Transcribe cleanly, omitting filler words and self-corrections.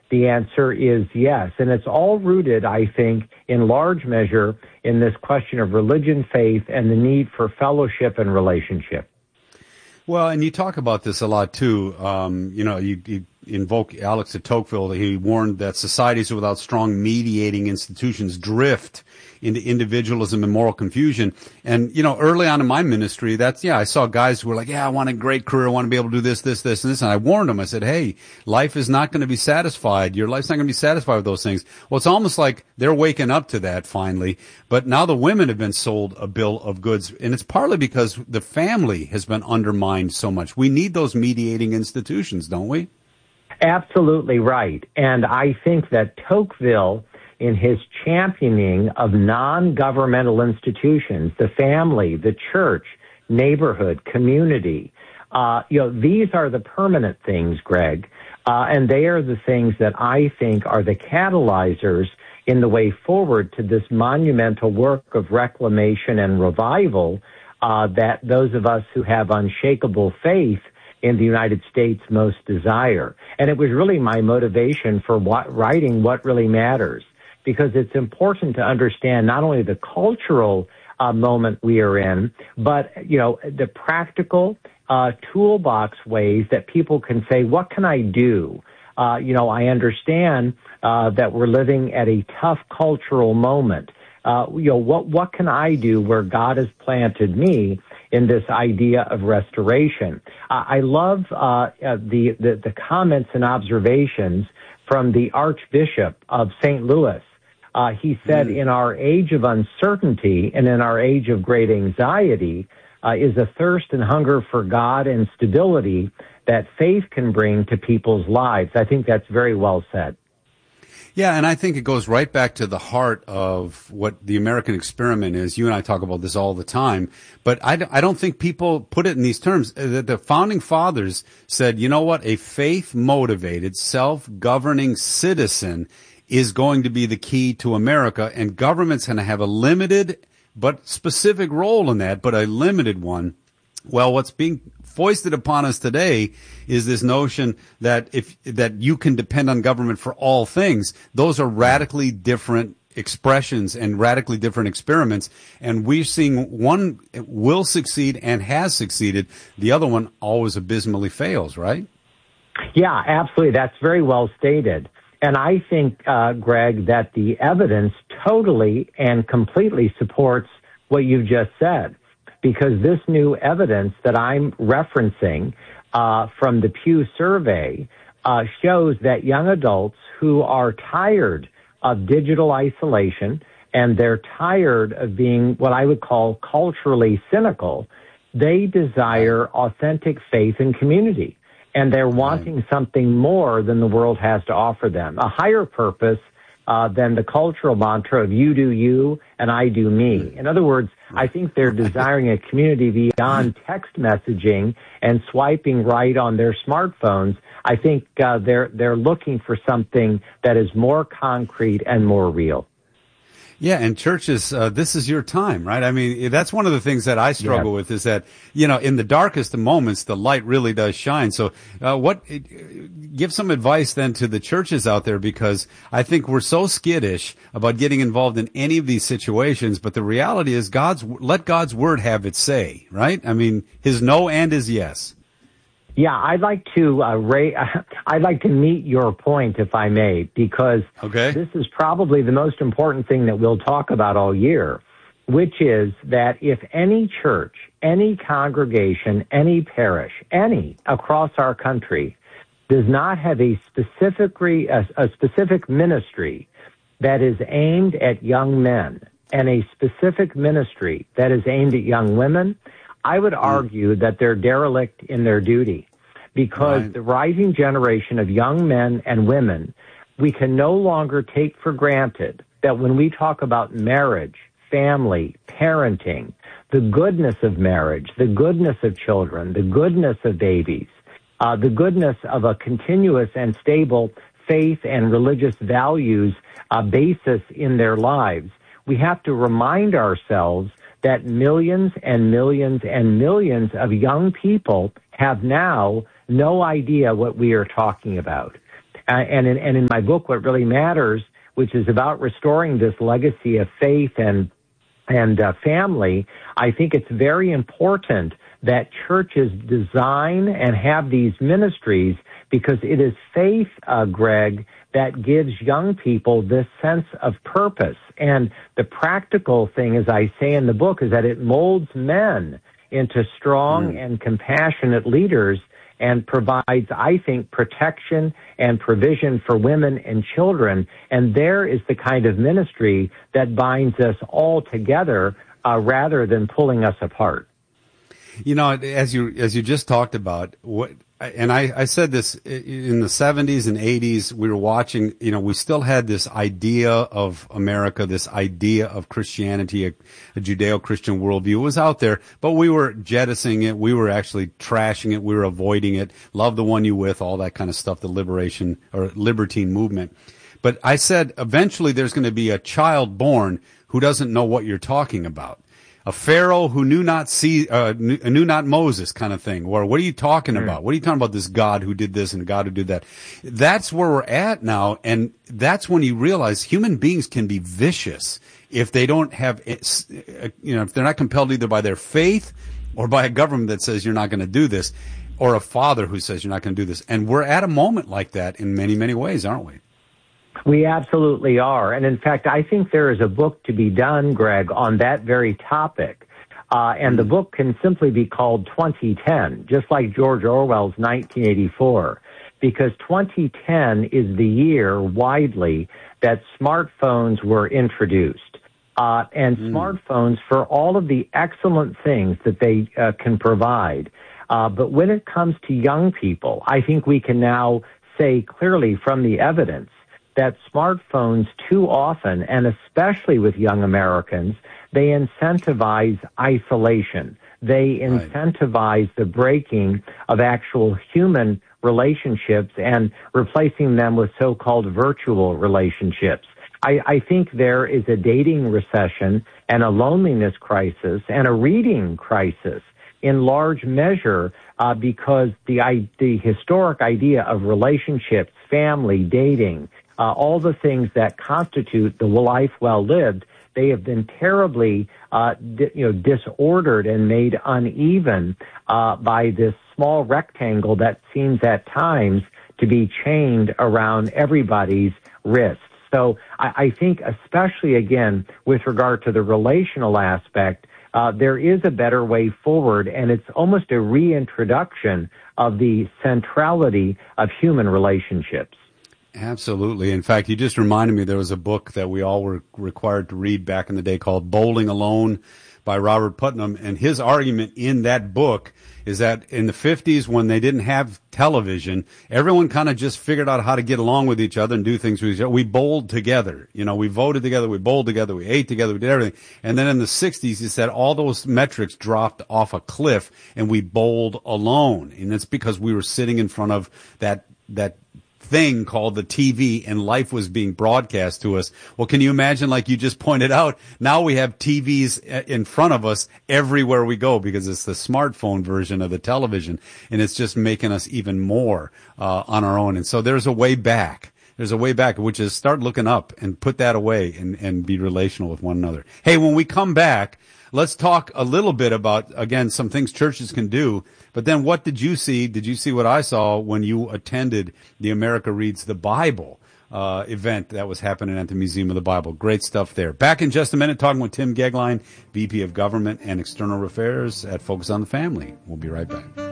The answer is yes. And it's all rooted, I think, in large measure in this question of religion, faith, and the need for fellowship and relationship. Well, and you talk about this a lot, too. You invoke Alex de Tocqueville. He warned that societies without strong mediating institutions drift into individualism and moral confusion. And, early on in my ministry, I saw guys who were like, I want a great career. I want to be able to do this, this, this, and this. And I warned them. I said, hey, life is not going to be satisfied. Your life's not going to be satisfied with those things. Well, it's almost like they're waking up to that finally. But now the women have been sold a bill of goods. And it's partly because the family has been undermined so much. We need those mediating institutions, don't we? Absolutely right. And I think that Tocqueville, in his championing of non-governmental institutions, the family, the church, neighborhood, community, these are the permanent things, Greg, and they are the things that I think are the catalyzers in the way forward to this monumental work of reclamation and revival that those of us who have unshakable faith in the United States most desire. And it was really my motivation for writing What Really Matters, because it's important to understand not only the cultural moment we are in, but, the practical toolbox ways that people can say, what can I do? I understand that we're living at a tough cultural moment. What can I do where God has planted me in this idea of restoration? I love the comments and observations from the Archbishop of St. Louis. He said, in our age of uncertainty and in our age of great anxiety is a thirst and hunger for God and stability that faith can bring to people's lives. I think that's very well said. Yeah, and I think it goes right back to the heart of what the American experiment is. You and I talk about this all the time, but I don't think people put it in these terms. The founding fathers said, you know what, a faith-motivated, self-governing citizen is going to be the key to America, and government's going to have a limited but specific role in that, but a limited one. Well, what's being foisted upon us today is this notion that that you can depend on government for all things. Those are radically different expressions and radically different experiments, and we're seeing one will succeed and has succeeded. The other one always abysmally fails, right? Yeah, absolutely. That's very well stated. And I think, Greg, that the evidence totally and completely supports what you've just said, because this new evidence that I'm referencing from the Pew survey shows that young adults who are tired of digital isolation and they're tired of being what I would call culturally cynical, they desire authentic faith and community. And they're wanting something more than the world has to offer them, a higher purpose than the cultural mantra of you do you and I do me. In other words, I think they're desiring a community beyond text messaging and swiping right on their smartphones. I think they're looking for something that is more concrete and more real. Yeah, and churches, this is your time, right? I mean, that's one of the things that I struggle with is that, in the darkest of moments, the light really does shine. So, give some advice then to the churches out there, because I think we're so skittish about getting involved in any of these situations, but the reality is let God's word have its say, right? I mean, his no and his yes. Yeah, I'd like to meet your point, if I may, because this is probably the most important thing that we'll talk about all year, which is that if any church, any congregation, any parish, any across our country does not have a specific ministry that is aimed at young men and a specific ministry that is aimed at young women, I would argue that they're derelict in their duty, because the rising generation of young men and women, we can no longer take for granted that when we talk about marriage, family, parenting, the goodness of marriage, the goodness of children, the goodness of babies, the goodness of a continuous and stable faith and religious values basis in their lives, we have to remind ourselves that millions and millions and millions of young people have now no idea what we are talking about. And in my book, What Really Matters, which is about restoring this legacy of faith and family, I think it's very important that churches design and have these ministries, because it is faith, Greg, that gives young people this sense of purpose. And the practical thing, as I say in the book, is that it molds men into strong and compassionate leaders and provides, I think, protection and provision for women and children. And there is the kind of ministry that binds us all together rather than pulling us apart. You know, as you just talked about, I said this in the 70s and 80s, we were watching, you know, we still had this idea of America, this idea of Christianity, a Judeo-Christian worldview. It was out there, but we were jettisoning it. We were actually trashing it. We were avoiding it. Love the one you with, all that kind of stuff, the liberation or libertine movement. But I said, eventually there's going to be a child born who doesn't know what you're talking about. A Pharaoh who knew not Moses kind of thing. Or what are you talking about? What are you talking about, this God who did this and God who did that? That's where we're at now. And that's when you realize human beings can be vicious if they don't have, you know, if they're not compelled either by their faith or by a government that says you're not going to do this, or a father who says you're not going to do this. And we're at a moment like that in many, many ways, aren't we? We absolutely are. And in fact, I think there is a book to be done, Greg, on that very topic. And the book can simply be called 2010, just like George Orwell's 1984, because 2010 is the year widely that smartphones were introduced. And smartphones, for all of the excellent things that they can provide. But when it comes to young people, I think we can now say clearly from the evidence that smartphones too often, and especially with young Americans, they incentivize isolation. They incentivize the breaking of actual human relationships and replacing them with so-called virtual relationships. I think there is a dating recession and a loneliness crisis and a reading crisis in large measure because the historic idea of relationships, family, dating, all the things that constitute the life well lived, they have been terribly, disordered and made uneven by this small rectangle that seems at times to be chained around everybody's wrists. So I think, especially again with regard to the relational aspect, there is a better way forward, and it's almost a reintroduction of the centrality of human relationships. Absolutely. In fact, you just reminded me there was a book that we all were required to read back in the day called Bowling Alone by Robert Putnam. And his argument in that book is that in the 50s, when they didn't have television, everyone kind of just figured out how to get along with each other and do things with each other. We bowled together. You know, we voted together, we bowled together, we ate together, we did everything. And then in the 60s, he said all those metrics dropped off a cliff and we bowled alone. And it's because we were sitting in front of that thing called the TV, and life was being broadcast to us. Well, can you imagine, like you just pointed out, now we have TVs in front of us everywhere we go because it's the smartphone version of the television, and it's just making us even more on our own. And so there's a way back. There's a way back, which is start looking up and put that away and be relational with one another. Hey, when we come back, let's talk a little bit about, again, some things churches can do. But then what did you see? Did you see what I saw when you attended the America Reads the Bible event that was happening at the Museum of the Bible? Great stuff there. Back in just a minute, talking with Tim Goeglein, VP of Government and External Affairs at Focus on the Family. We'll be right back.